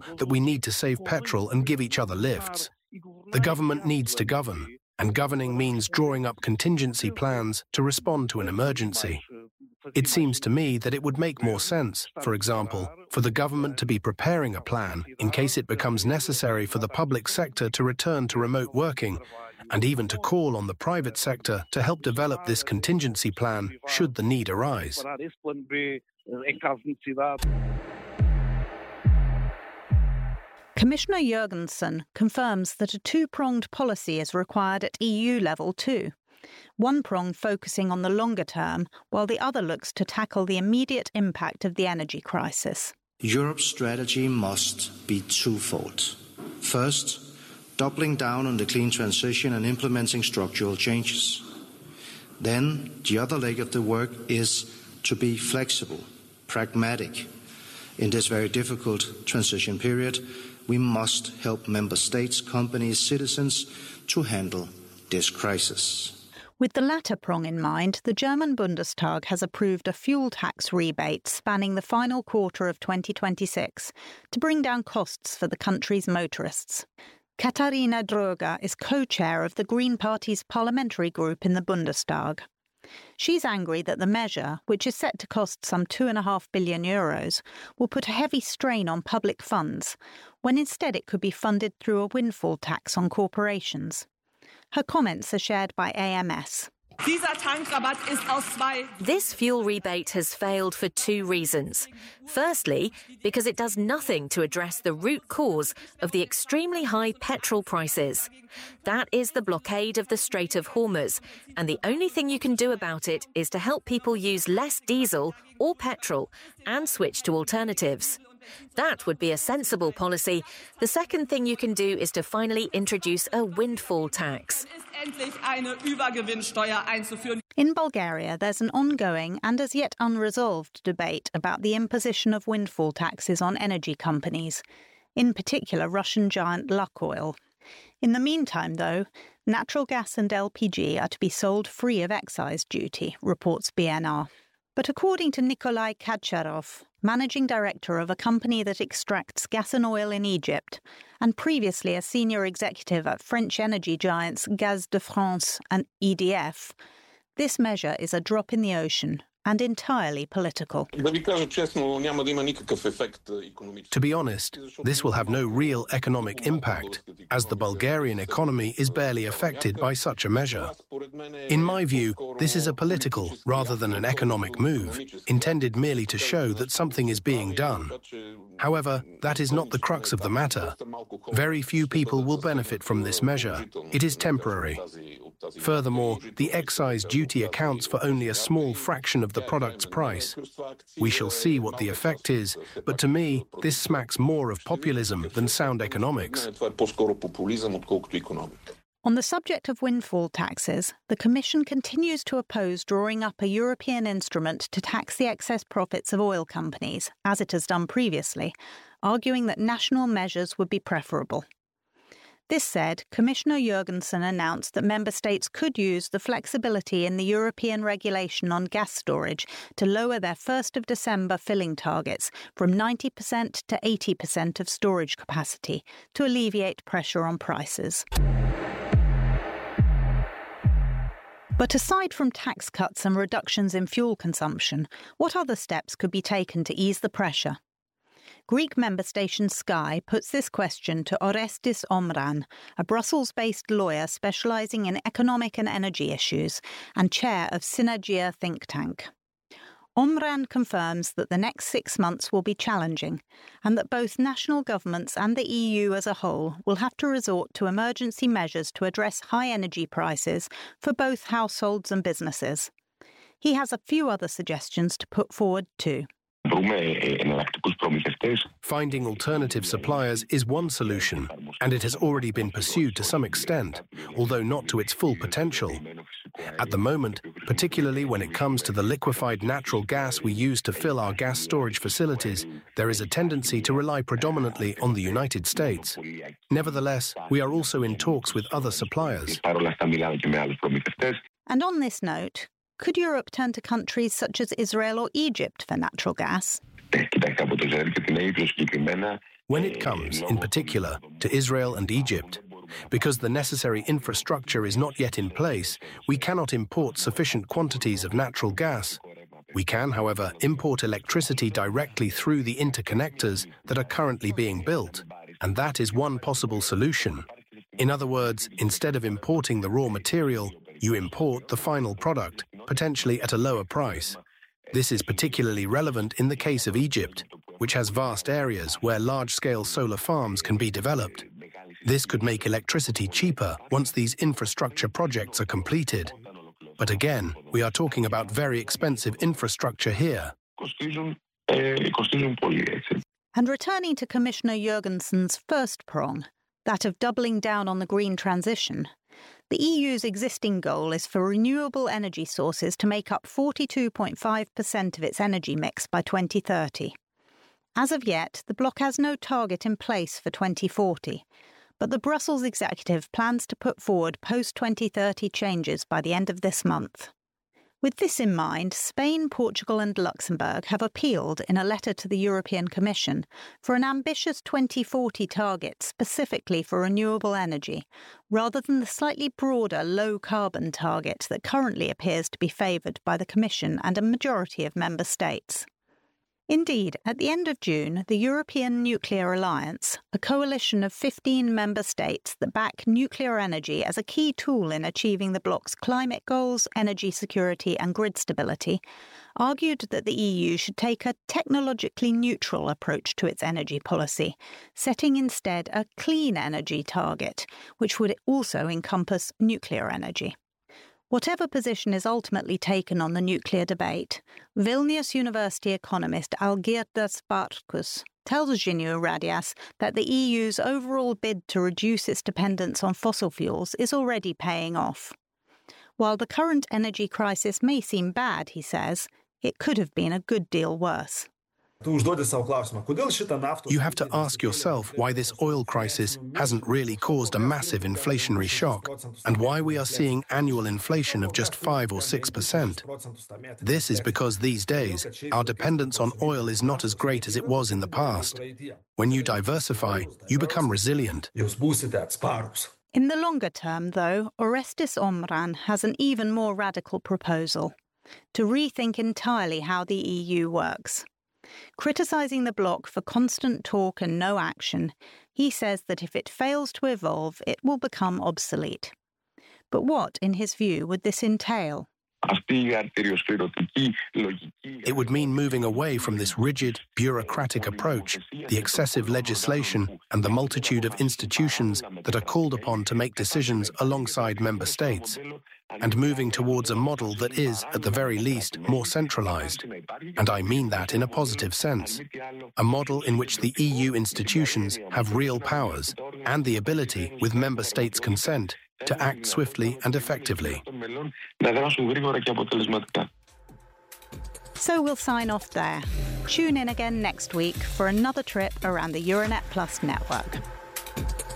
that we need to save petrol and give each other lifts. The government needs to govern, and governing means drawing up contingency plans to respond to an emergency. It seems to me that it would make more sense, for example, for the government to be preparing a plan in case it becomes necessary for the public sector to return to remote working, and even to call on the private sector to help develop this contingency plan should the need arise. Commissioner Jørgensen confirms that a two-pronged policy is required at EU level too. One prong focusing on the longer term, while the other looks to tackle the immediate impact of the energy crisis. Europe's strategy must be twofold. First, doubling down on the clean transition and implementing structural changes. Then, the other leg of the work is to be flexible, pragmatic. In this very difficult transition period, we must help member states, companies, citizens to handle this crisis. With the latter prong in mind, the German Bundestag has approved a fuel tax rebate spanning the final quarter of 2026 to bring down costs for the country's motorists. Katharina Droger is co-chair of the Green Party's parliamentary group in the Bundestag. She's angry that the measure, which is set to cost some €2.5 billion, will put a heavy strain on public funds, when instead it could be funded through a windfall tax on corporations. Her comments are shared by AMS. This fuel rebate has failed for two reasons. Firstly, because it does nothing to address the root cause of the extremely high petrol prices. That is the blockade of the Strait of Hormuz, and the only thing you can do about it is to help people use less diesel or petrol and switch to alternatives. That would be a sensible policy. The second thing you can do is to finally introduce a windfall tax. In Bulgaria, there's an ongoing and as yet unresolved debate about the imposition of windfall taxes on energy companies, in particular Russian giant Lukoil. In the meantime, though, natural gas and LPG are to be sold free of excise duty, reports BNR. But according to Nikolai Kadcharov, managing director of a company that extracts gas and oil in Egypt, and previously a senior executive at French energy giants Gaz de France and EDF, this measure is a drop in the ocean and entirely political. To be honest, this will have no real economic impact, as the Bulgarian economy is barely affected by such a measure. In my view, this is a political rather than an economic move, intended merely to show that something is being done. However, that is not the crux of the matter. Very few people will benefit from this measure. It is temporary. Furthermore, the excise duty accounts for only a small fraction of the product's price. We shall see what the effect is, but to me, this smacks more of populism than sound economics. On the subject of windfall taxes, the Commission continues to oppose drawing up a European instrument to tax the excess profits of oil companies, as it has done previously, arguing that national measures would be preferable. This said, Commissioner Jørgensen announced that member states could use the flexibility in the European regulation on gas storage to lower their 1st of December filling targets from 90% to 80% of storage capacity to alleviate pressure on prices. But aside from tax cuts and reductions in fuel consumption, what other steps could be taken to ease the pressure? Greek member station Sky puts this question to Orestis Omran, a Brussels-based lawyer specialising in economic and energy issues and chair of Synergia think tank. Omran confirms that the next 6 months will be challenging and that both national governments and the EU as a whole will have to resort to emergency measures to address high energy prices for both households and businesses. He has a few other suggestions to put forward too. Finding alternative suppliers is one solution, and it has already been pursued to some extent, although not to its full potential. At the moment, particularly when it comes to the liquefied natural gas we use to fill our gas storage facilities, there is a tendency to rely predominantly on the United States. Nevertheless, we are also in talks with other suppliers. And on this note, could Europe turn to countries such as Israel or Egypt for natural gas? when it comes, in particular, to Israel and Egypt. Because the necessary infrastructure is not yet in place, we cannot import sufficient quantities of natural gas. We can, however, import electricity directly through the interconnectors that are currently being built, and that is one possible solution. In other words, instead of importing the raw material, you import the final product, potentially at a lower price. This is particularly relevant in the case of Egypt, which has vast areas where large-scale solar farms can be developed. This could make electricity cheaper once these infrastructure projects are completed. But again, we are talking about very expensive infrastructure here. And returning to Commissioner Jørgensen's first prong, that of doubling down on the green transition, the EU's existing goal is for renewable energy sources to make up 42.5% of its energy mix by 2030. As of yet, the bloc has no target in place for 2040, but the Brussels executive plans to put forward post-2030 changes by the end of this month. With this in mind, Spain, Portugal and Luxembourg have appealed in a letter to the European Commission for an ambitious 2040 target specifically for renewable energy, rather than the slightly broader low-carbon target that currently appears to be favoured by the Commission and a majority of member states. Indeed, at the end of June, the European Nuclear Alliance, a coalition of 15 member states that back nuclear energy as a key tool in achieving the bloc's climate goals, energy security and grid stability, argued that the EU should take a technologically neutral approach to its energy policy, setting instead a clean energy target, which would also encompass nuclear energy. Whatever position is ultimately taken on the nuclear debate, Vilnius University economist Algirdas Bartkus tells Žinių Radijas that the EU's overall bid to reduce its dependence on fossil fuels is already paying off. While the current energy crisis may seem bad, he says, it could have been a good deal worse. You have to ask yourself why this oil crisis hasn't really caused a massive inflationary shock, and why we are seeing annual inflation of just 5 or 6%. This is because these days, our dependence on oil is not as great as it was in the past. When you diversify, you become resilient. In the longer term, though, Orestis Omran has an even more radical proposal: to rethink entirely how the EU works. Criticising the bloc for constant talk and no action, he says that if it fails to evolve, it will become obsolete. But what, in his view, would this entail? It would mean moving away from this rigid, bureaucratic approach, the excessive legislation and the multitude of institutions that are called upon to make decisions alongside member states, and moving towards a model that is, at the very least, more centralised. And I mean that in a positive sense. A model in which the EU institutions have real powers and the ability, with member states' consent, to act swiftly and effectively. So we'll sign off there. Tune in again next week for another trip around the Euronet Plus network.